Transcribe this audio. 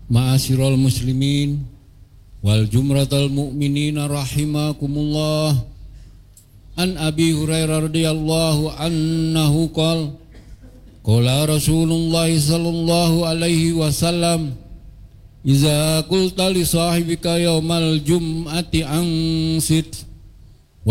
Ma'asyiral muslimin wal jumratal mu'minina rahimakumullah. An Abi Hurairah radhiyallahu anhu qala Rasulullah sallallahu alaihi wasallam, "Iza qulta li sahibika yaumal jum'ati ansit